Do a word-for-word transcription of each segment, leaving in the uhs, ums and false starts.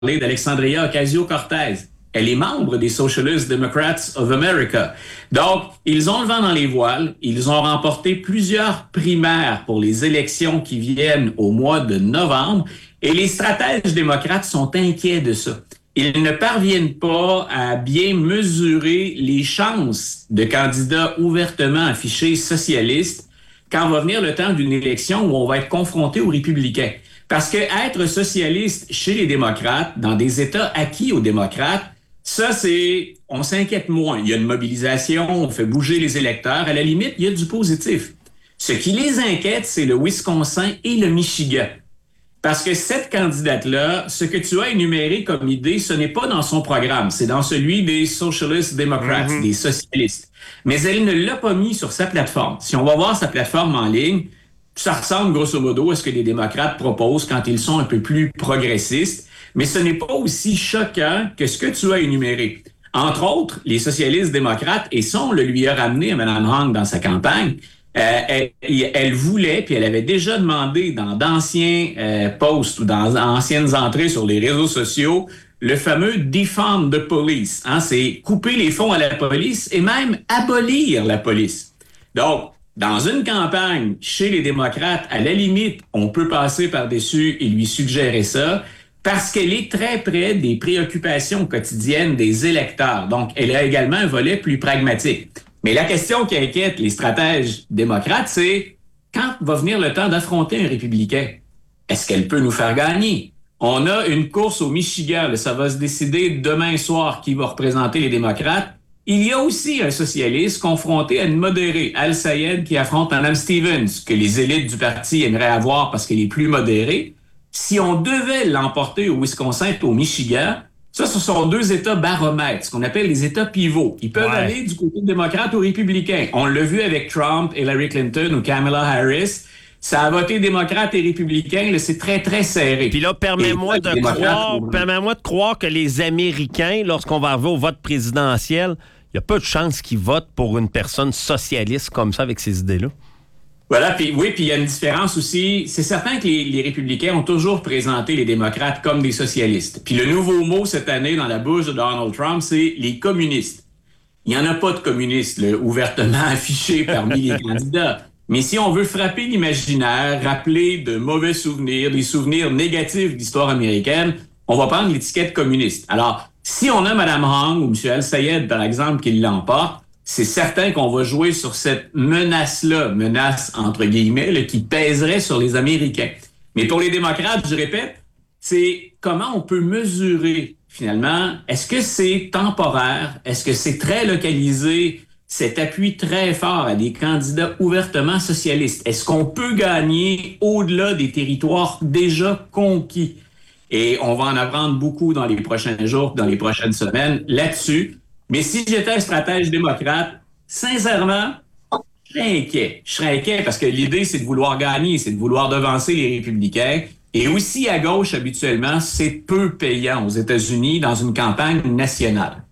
d'Alexandria Ocasio-Cortez. Elle est membre des Socialist Democrats of America. Donc, ils ont le vent dans les voiles. Ils ont remporté plusieurs primaires pour les élections qui viennent au mois de novembre. Et les stratèges démocrates sont inquiets de ça. Ils ne parviennent pas à bien mesurer les chances de candidats ouvertement affichés socialistes quand va venir le temps d'une élection où on va être confronté aux républicains. Parce que être socialiste chez les démocrates, dans des États acquis aux démocrates, ça, c'est, on s'inquiète moins. Il y a une mobilisation, on fait bouger les électeurs. À la limite, il y a du positif. Ce qui les inquiète, c'est le Wisconsin et le Michigan. Parce que cette candidate-là, ce que tu as énuméré comme idée, ce n'est pas dans son programme. C'est dans celui des Socialist Democrats, mm-hmm. des socialistes. Mais elle ne l'a pas mis sur sa plateforme. Si on va voir sa plateforme en ligne, ça ressemble grosso modo à ce que les démocrates proposent quand ils sont un peu plus progressistes. Mais ce n'est pas aussi choquant que ce que tu as énuméré. Entre autres, les socialistes démocrates, et ça, on le lui a ramené à Mme Hong dans sa campagne, euh, elle, elle voulait, puis elle avait déjà demandé dans d'anciens euh, posts ou dans anciennes entrées sur les réseaux sociaux, le fameux « defund the police hein, ». C'est couper les fonds à la police et même abolir la police. Donc, dans une campagne chez les démocrates, à la limite, on peut passer par-dessus et lui suggérer ça, parce qu'elle est très près des préoccupations quotidiennes des électeurs. Donc, elle a également un volet plus pragmatique. Mais la question qui inquiète les stratèges démocrates, c'est quand va venir le temps d'affronter un républicain? Est-ce qu'elle peut nous faire gagner? On a une course au Michigan, là, ça va se décider demain soir qui va représenter les démocrates. Il y a aussi un socialiste confronté à une modérée, Al Sayed, qui affronte Mme Stevens, que les élites du parti aimeraient avoir parce qu'elle est plus modérée. Si on devait l'emporter au Wisconsin et au Michigan, ça, ce sont deux États baromètres, ce qu'on appelle les États pivots. Ils peuvent ouais. aller du côté démocrate ou républicain. On l'a vu avec Trump, Hillary Clinton ou Kamala Harris. Ça a voté démocrate et républicain, là, c'est très, très serré. Puis là, permets-moi de, croire, permets-moi de croire que les Américains, lorsqu'on va arriver au vote présidentiel, il y a peu de chances qu'ils votent pour une personne socialiste comme ça avec ces idées-là. Voilà, puis oui, puis il y a une différence aussi. C'est certain que les, les républicains ont toujours présenté les démocrates comme des socialistes. Puis le nouveau mot cette année dans la bouche de Donald Trump, c'est les communistes. Il n'y en a pas de communistes là, ouvertement affichés parmi les candidats. Mais si on veut frapper l'imaginaire, rappeler de mauvais souvenirs, des souvenirs négatifs d'histoire américaine, on va prendre l'étiquette communiste. Alors, si on a Mme Hong ou M. Al Sayed, par exemple, qui l'emporte, c'est certain qu'on va jouer sur cette menace-là, menace entre guillemets, là, qui pèserait sur les Américains. Mais pour les démocrates, je répète, c'est comment on peut mesurer, finalement, est-ce que c'est temporaire, est-ce que c'est très localisé, cet appui très fort à des candidats ouvertement socialistes? Est-ce qu'on peut gagner au-delà des territoires déjà conquis? Et on va en apprendre beaucoup dans les prochains jours, dans les prochaines semaines là-dessus. Mais si j'étais un stratège démocrate, sincèrement, je serais inquiet. Je serais inquiet parce que l'idée, c'est de vouloir gagner, c'est de vouloir devancer les républicains. Et aussi à gauche, habituellement, c'est peu payant aux États-Unis dans une campagne nationale.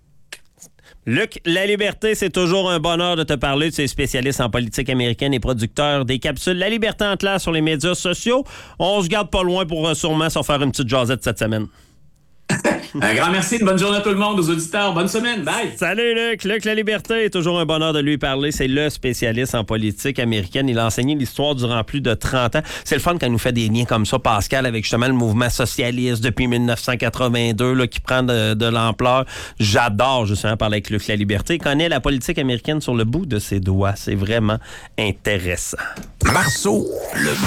Luc Laliberté, c'est toujours un bonheur de te parler. Tu es spécialiste en politique américaine et producteur des capsules La Liberté en clair sur les médias sociaux. On se garde pas loin pour sûrement s'en faire une petite jasette cette semaine. Un grand merci, une bonne journée à tout le monde, aux auditeurs. Bonne semaine, bye! Salut Luc! Luc Laliberté, est toujours un bonheur de lui parler. C'est le spécialiste en politique américaine. Il a enseigné l'histoire durant plus de trente ans. C'est le fun quand il nous fait des liens comme ça, Pascal, avec justement le mouvement socialiste depuis dix-neuf cent quatre-vingt-deux là, qui prend de, de l'ampleur. J'adore justement parler avec Luc Laliberté. Il connaît la politique américaine sur le bout de ses doigts. C'est vraiment intéressant. Marceau, le